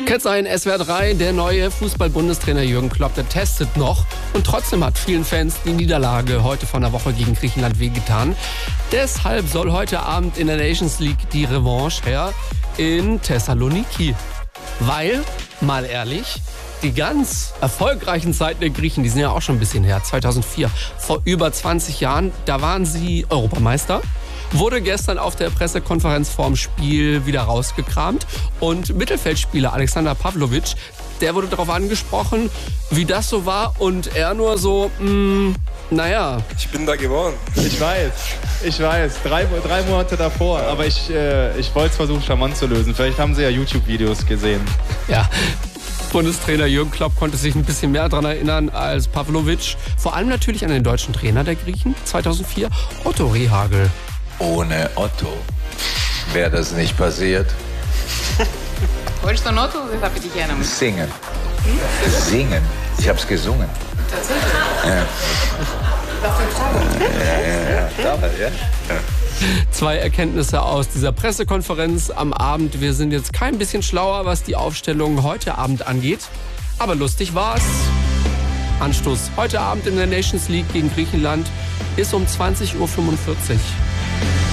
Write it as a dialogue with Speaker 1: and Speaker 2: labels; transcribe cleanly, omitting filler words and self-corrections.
Speaker 1: Ketzer in SWR 3, der neue Fußball-Bundestrainer Jürgen Klopp, der testet noch. Und trotzdem hat vielen Fans die Niederlage heute vor einer Woche gegen Griechenland wehgetan. Deshalb soll heute Abend in der Nations League die Revanche her in Thessaloniki. Weil, mal ehrlich, die ganz erfolgreichen Zeiten der Griechen, die sind ja auch schon ein bisschen her. 2004, vor über 20 Jahren, da waren sie Europameister. Wurde gestern auf der Pressekonferenz vorm Spiel wieder rausgekramt. Und Mittelfeldspieler Alexander Pavlovic, der wurde darauf angesprochen, wie das so war. Und er nur so, naja.
Speaker 2: Ich bin da geboren.
Speaker 3: Ich weiß. Drei Monate davor. Aber ich wollte es versuchen, charmant zu lösen. Vielleicht haben Sie ja YouTube-Videos gesehen.
Speaker 1: Ja. Bundestrainer Jürgen Klopp konnte sich ein bisschen mehr daran erinnern als Pavlovic. Vor allem natürlich an den deutschen Trainer der Griechen 2004, Otto Rehhagel.
Speaker 4: Ohne Otto wäre das nicht passiert.
Speaker 5: Wolltest du einen Otto? Das habe ich dich gerne mit.
Speaker 4: Singen. Singen. Ich habe es gesungen.
Speaker 5: Tatsächlich?
Speaker 4: Ja. Ja.
Speaker 1: Zwei Erkenntnisse aus dieser Pressekonferenz am Abend. Wir sind jetzt kein bisschen schlauer, was die Aufstellung heute Abend angeht. Aber lustig war's. Anstoß heute Abend in der Nations League gegen Griechenland ist um 20:45 Uhr.